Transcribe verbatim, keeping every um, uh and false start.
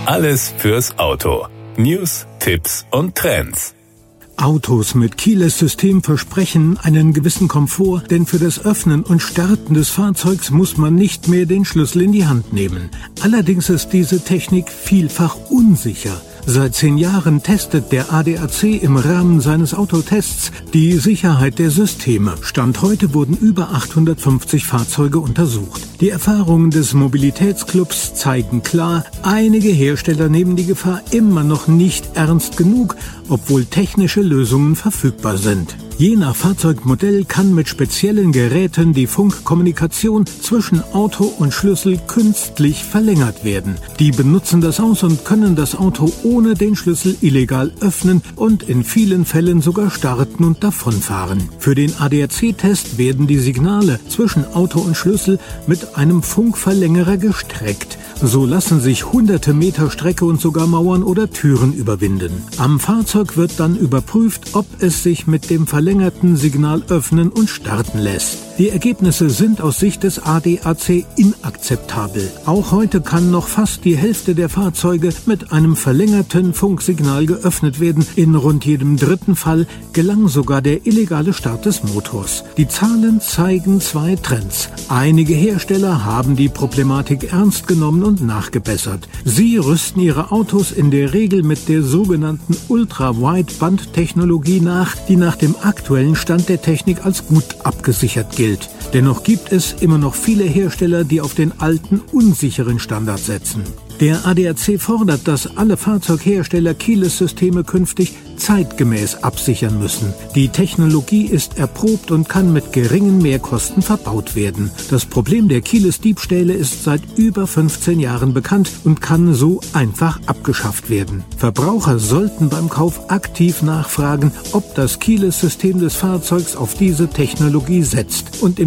Alles fürs Auto. News, Tipps und Trends. Autos mit Keyless-System versprechen einen gewissen Komfort, denn für das Öffnen und Starten des Fahrzeugs muss man nicht mehr den Schlüssel in die Hand nehmen. Allerdings ist diese Technik vielfach unsicher. Seit zehn Jahren testet der A D A C im Rahmen seines Autotests die Sicherheit der Systeme. Stand heute wurden über achthundertfünfzig Fahrzeuge untersucht. Die Erfahrungen des Mobilitätsclubs zeigen klar, einige Hersteller nehmen die Gefahr immer noch nicht ernst genug, obwohl technische Lösungen verfügbar sind. Je nach Fahrzeugmodell kann mit speziellen Geräten die Funkkommunikation zwischen Auto und Schlüssel künstlich verlängert werden. Die benutzen das aus und können das Auto ohne den Schlüssel illegal öffnen und in vielen Fällen sogar starten und davonfahren. Für den A D A C-Test werden die Signale zwischen Auto und Schlüssel mit einem Funkverlängerer gestreckt. So lassen sich hunderte Meter Strecke und sogar Mauern oder Türen überwinden. Am Fahrzeug wird dann überprüft, ob es sich mit dem verlängerten Signal öffnen und starten lässt. Die Ergebnisse sind aus Sicht des A D A C inakzeptabel. Auch heute kann noch fast die Hälfte der Fahrzeuge mit einem verlängerten Funksignal geöffnet werden. In rund jedem dritten Fall gelang sogar der illegale Start des Motors. Die Zahlen zeigen zwei Trends. Einige Hersteller haben die Problematik ernst genommen und nachgebessert. Sie rüsten ihre Autos in der Regel mit der sogenannten Ultra-Wideband-Technologie nach, die nach dem aktuellen Stand der Technik als gut abgesichert gilt. Dennoch gibt es immer noch viele Hersteller, die auf den alten, unsicheren Standard setzen. Der A D A C fordert, dass alle Fahrzeughersteller Keyless-Systeme künftig zeitgemäß absichern müssen. Die Technologie ist erprobt und kann mit geringen Mehrkosten verbaut werden. Das Problem der Keyless-Diebstähle ist seit über fünfzehn Jahren bekannt und kann so einfach abgeschafft werden. Verbraucher sollten beim Kauf aktiv nachfragen, ob das Keyless-System des Fahrzeugs auf diese Technologie setzt und